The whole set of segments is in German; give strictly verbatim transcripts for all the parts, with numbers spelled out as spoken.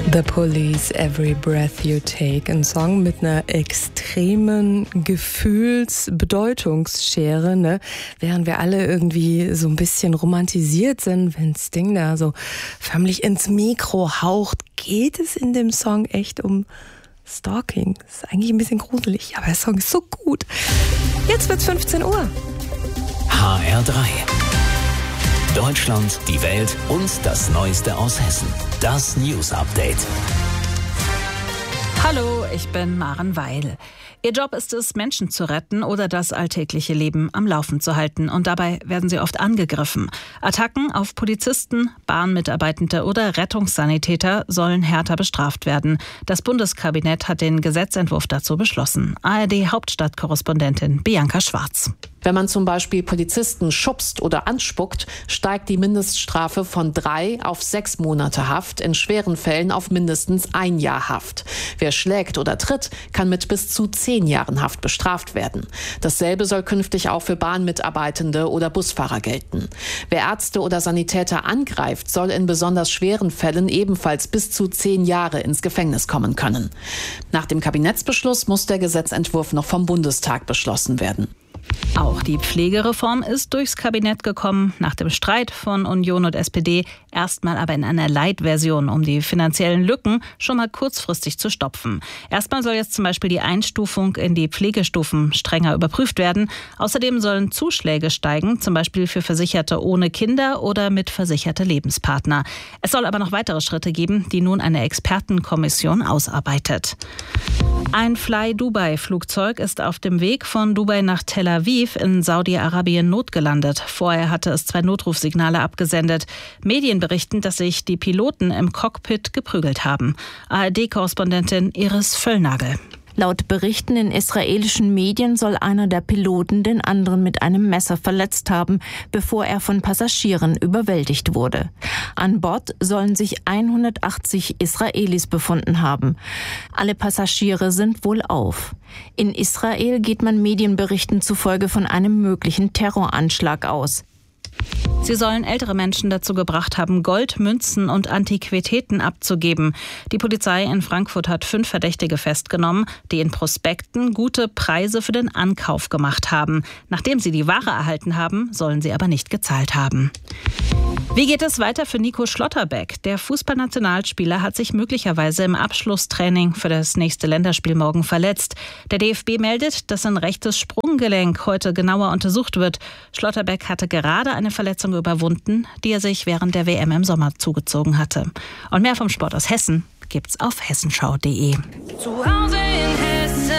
The Police, Every Breath You Take. Ein Song mit einer extremen Gefühlsbedeutungsschere, ne? Während wir alle irgendwie so ein bisschen romantisiert sind, wenn das Ding da so förmlich ins Mikro haucht, geht es in dem Song echt um Stalking. Das ist eigentlich ein bisschen gruselig, aber der Song ist so gut. Jetzt wird's fünfzehn Uhr. H R drei. Deutschland, die Welt und das Neueste aus Hessen. Das News Update. Hallo, ich bin Maren Weil. Ihr Job ist es, Menschen zu retten oder das alltägliche Leben am Laufen zu halten. Und dabei werden sie oft angegriffen. Attacken auf Polizisten, Bahnmitarbeitende oder Rettungssanitäter sollen härter bestraft werden. Das Bundeskabinett hat den Gesetzentwurf dazu beschlossen. A R D-Hauptstadtkorrespondentin Bianca Schwarz. Wenn man zum Beispiel Polizisten schubst oder anspuckt, steigt die Mindeststrafe von drei auf sechs Monate Haft, in schweren Fällen auf mindestens ein Jahr Haft. Wer schlägt oder tritt, kann mit bis zu zehn Jahren Haft bestraft werden. Dasselbe soll künftig auch für Bahnmitarbeitende oder Busfahrer gelten. Wer Ärzte oder Sanitäter angreift, soll in besonders schweren Fällen ebenfalls bis zu zehn Jahre ins Gefängnis kommen können. Nach dem Kabinettsbeschluss muss der Gesetzentwurf noch vom Bundestag beschlossen werden. Auch die Pflegereform ist durchs Kabinett gekommen, nach dem Streit von Union und S P D, erstmal aber in einer Light-Version, um die finanziellen Lücken schon mal kurzfristig zu stopfen. Erstmal soll jetzt zum Beispiel die Einstufung in die Pflegestufen strenger überprüft werden. Außerdem sollen Zuschläge steigen, zum Beispiel für Versicherte ohne Kinder oder mit versicherte Lebenspartner. Es soll aber noch weitere Schritte geben, die nun eine Expertenkommission ausarbeitet. Ein Fly-Dubai-Flugzeug ist auf dem Weg von Dubai nach Tel Aviv in Saudi-Arabien notgelandet. Vorher hatte es zwei Notrufsignale abgesendet. Medien berichten, dass sich die Piloten im Cockpit geprügelt haben. A R D-Korrespondentin Iris Völlnagel. Laut Berichten in israelischen Medien soll einer der Piloten den anderen mit einem Messer verletzt haben, bevor er von Passagieren überwältigt wurde. An Bord sollen sich hundertachtzig Israelis befunden haben. Alle Passagiere sind wohlauf. In Israel geht man Medienberichten zufolge von einem möglichen Terroranschlag aus. Sie sollen ältere Menschen dazu gebracht haben, Gold, Münzen und Antiquitäten abzugeben. Die Polizei in Frankfurt hat fünf Verdächtige festgenommen, die in Prospekten gute Preise für den Ankauf gemacht haben. Nachdem sie die Ware erhalten haben, sollen sie aber nicht gezahlt haben. Wie geht es weiter für Nico Schlotterbeck? Der Fußballnationalspieler hat sich möglicherweise im Abschlusstraining für das nächste Länderspiel morgen verletzt. Der D F B meldet, dass sein rechtes Sprunggelenk heute genauer untersucht wird. Schlotterbeck hatte gerade eine Verletzung überwunden, die er sich während der W M im Sommer zugezogen hatte. Und mehr vom Sport aus Hessen gibt's auf hessenschau punkt de. Zu Hause in Hessen.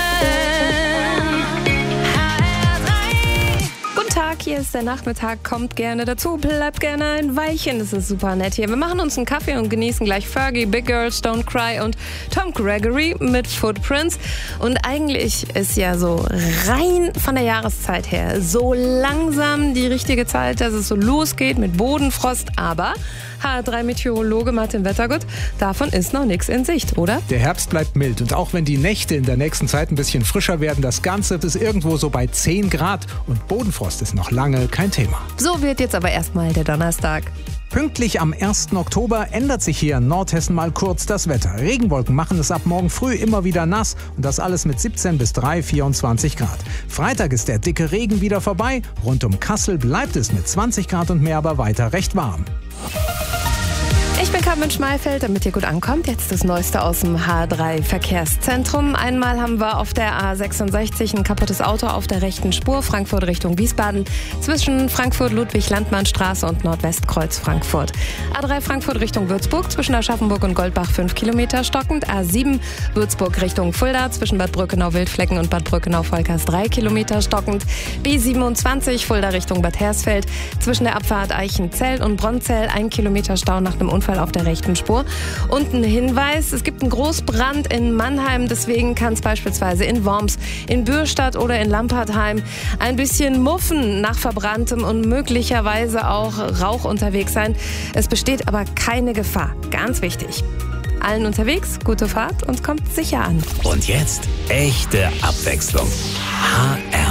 Hier ist der Nachmittag, kommt gerne dazu, bleibt gerne ein Weilchen, das ist super nett hier. Wir machen uns einen Kaffee und genießen gleich Fergie, Big Girls Don't Cry und Tom Gregory mit Footprints. Und eigentlich ist ja so rein von der Jahreszeit her so langsam die richtige Zeit, dass es so losgeht mit Bodenfrost, aber H R drei Meteorologe Martin Wettergut, davon ist noch nichts in Sicht, oder? Der Herbst bleibt mild und auch wenn die Nächte in der nächsten Zeit ein bisschen frischer werden, das Ganze ist irgendwo so bei zehn Grad und Bodenfrost ist noch lange kein Thema. So wird jetzt aber erstmal der Donnerstag. Pünktlich am ersten Oktober ändert sich hier in Nordhessen mal kurz das Wetter. Regenwolken machen es ab morgen früh immer wieder nass und das alles mit siebzehn bis drei, vierundzwanzig Grad. Freitag ist der dicke Regen wieder vorbei. Rund um Kassel bleibt es mit zwanzig Grad und mehr aber weiter recht warm. Ich bin Carmen Schmeifeld, damit ihr gut ankommt. Jetzt das Neueste aus dem H drei Verkehrszentrum. Einmal haben wir auf der A sechsundsechzig ein kaputtes Auto auf der rechten Spur, Frankfurt Richtung Wiesbaden, zwischen Frankfurt-Ludwig-Landmann-Straße und Nordwestkreuz Frankfurt. A drei Frankfurt Richtung Würzburg, zwischen Aschaffenburg und Goldbach fünf Kilometer stockend. A sieben Würzburg Richtung Fulda, zwischen Bad Brückenau-Wildflecken und Bad Brückenau-Volkers drei Kilometer stockend. B siebenundzwanzig Fulda Richtung Bad Hersfeld, zwischen der Abfahrt Eichenzell und Bronzell ein Kilometer Stau nach dem Unfall auf der rechten Spur. Und ein Hinweis, es gibt einen Großbrand in Mannheim, deswegen kann es beispielsweise in Worms, in Bürstadt oder in Lampertheim ein bisschen Muffen nach Verbranntem und möglicherweise auch Rauch unterwegs sein. Es besteht aber keine Gefahr. Ganz wichtig. Allen unterwegs, gute Fahrt und kommt sicher an. Und jetzt echte Abwechslung. H R